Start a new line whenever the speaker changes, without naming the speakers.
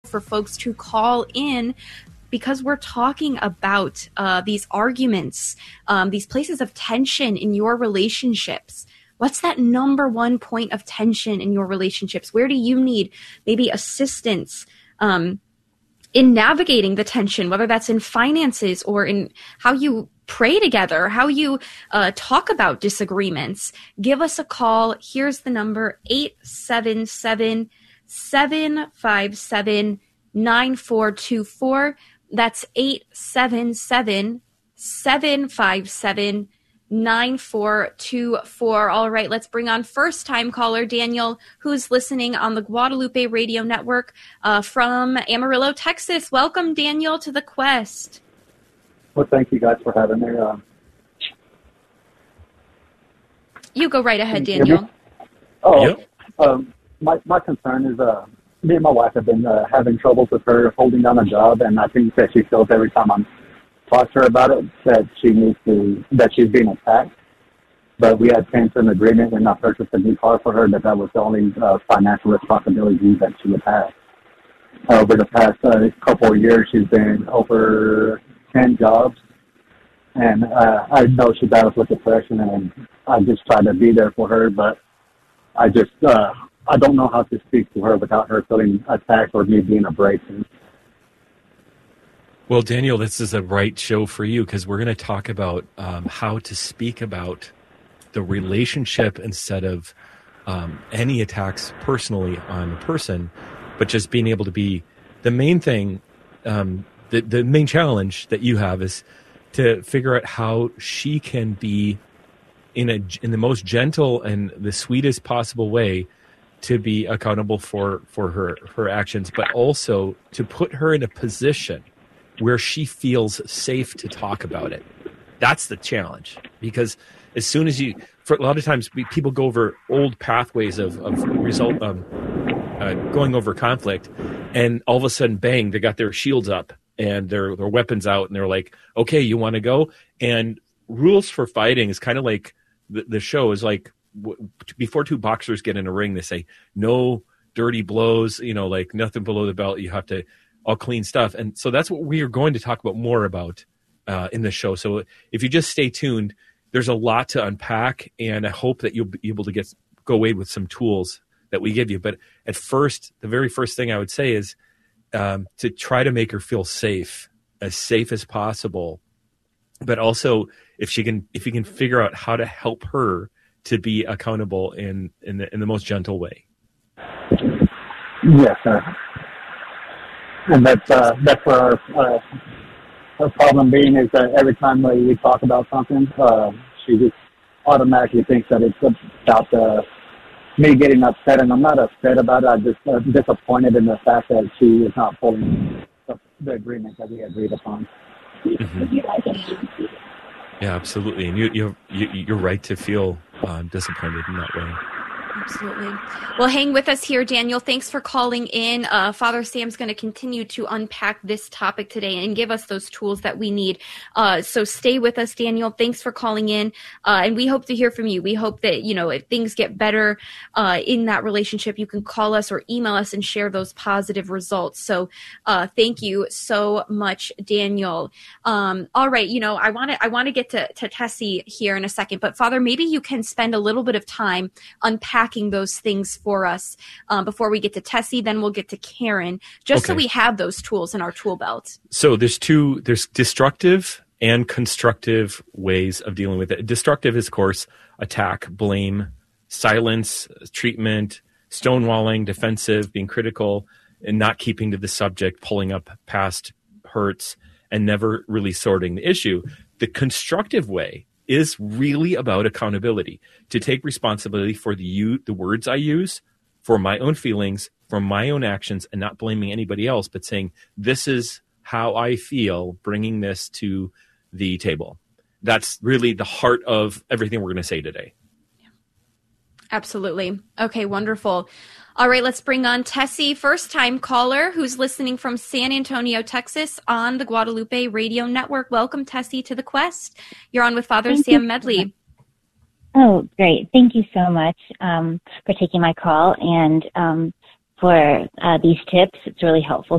for folks to call in, because we're talking about these arguments, these places of tension in your relationships. What's that number one point of tension in your relationships? Where do you need maybe assistance in navigating the tension, whether that's in finances or in how you pray together, how you talk about disagreements? Give us a call. Here's the number, 877-757-9424. That's 877-757-9424. All right, let's bring on first-time caller Daniel, who's listening on the Guadalupe Radio Network from Amarillo, Texas. Welcome, Daniel, to the Quest.
Well, thank you guys for having me.
You go right ahead, Daniel.
My concern is me and my wife have been having troubles with her holding down a job, and I think that she feels every time I'm talking to her about it that she's being attacked. But we had came to an agreement when I purchased a new car for her that was the only financial responsibility that she would have. Over the past couple of years, she's been over 10 jobs, and I know she battles with depression, and I just try to be there for her, but I don't know how to speak to her without her feeling attacked or me being abrasive.
Well, Daniel, this is a right show for you, because we're going to talk about how to speak about the relationship instead of any attacks personally on a person, but just being able to be the main thing. The main challenge that you have is to figure out how she can be in the most gentle and the sweetest possible way to be accountable for her actions, but also to put her in a position where she feels safe to talk about it. That's the challenge, because as soon as for a lot of times people go over old pathways of going over conflict, and all of a sudden, bang, they got their shields up and their weapons out, and they're like, okay, you want to go? And rules for fighting is kind of like the show is like, before two boxers get in a ring, they say no dirty blows, like nothing below the belt. You have to all clean stuff. And so that's what we are going to talk about more about in the show. So if you just stay tuned, there's a lot to unpack, and I hope that you'll be able to go away with some tools that we give you. But at first, the very first thing I would say is to try to make her feel safe as possible. But also, if you can figure out how to help her to be accountable in the most gentle way.
Yes, sir. And that's where our problem being is that every time we talk about something, she just automatically thinks that it's about me getting upset, and I'm not upset about it. I'm just disappointed in the fact that she is not following the agreement that we agreed upon.
Mm-hmm. Yeah, absolutely, and you're right to feel disappointed in that way.
Absolutely. Well, hang with us here, Daniel. Thanks for calling in. Father Sam's going to continue to unpack this topic today and give us those tools that we need. So stay with us, Daniel. Thanks for calling in. And we hope to hear from you. We hope that, if things get better in that relationship, you can call us or email us and share those positive results. So thank you so much, Daniel. All right. I want to get to Tessie here in a second, but Father, maybe you can spend a little bit of time unpacking those things for us before we get to Tessie. Then we'll get to Karen, just so we have those tools in our tool belt.
So there's destructive and constructive ways of dealing with it. Destructive is, of course, attack, blame, silence, treatment, stonewalling, defensive, being critical, and not keeping to the subject, pulling up past hurts, and never really sorting the issue. The constructive way is really about accountability, to take responsibility for the words I use, for my own feelings, for my own actions, and not blaming anybody else, but saying, this is how I feel, bringing this to the table. That's really the heart of everything we're going to say today.
Absolutely. Okay, wonderful. All right, let's bring on Tessie, first-time caller who's listening from San Antonio, Texas on the Guadalupe Radio Network. Welcome, Tessie, to the Quest. You're on with Father Sam Medley.
Oh, great. Thank you so much for taking my call and for these tips. It's really helpful